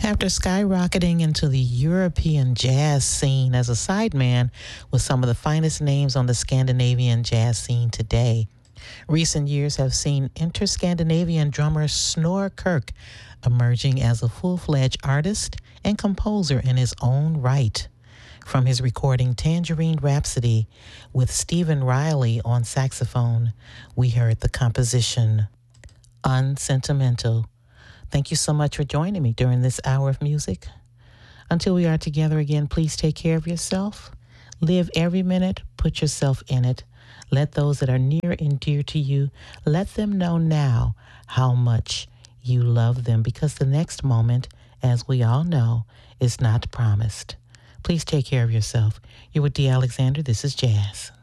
After skyrocketing into the European jazz scene as a sideman with some of the finest names on the Scandinavian jazz scene today, recent years have seen inter-Scandinavian drummer Snorre Kirk emerging as a full-fledged artist and composer in his own right. From his recording Tangerine Rhapsody with Stephen Riley on saxophone, we heard the composition Unsentimental. Thank you so much for joining me during this hour of music. Until we are together again, please take care of yourself. Live every minute, put yourself in it. Let those that are near and dear to you, let them know now how much you love them, because the next moment, as we all know, is not promised. Please take care of yourself. You're with Dee Alexander. This is Jazz.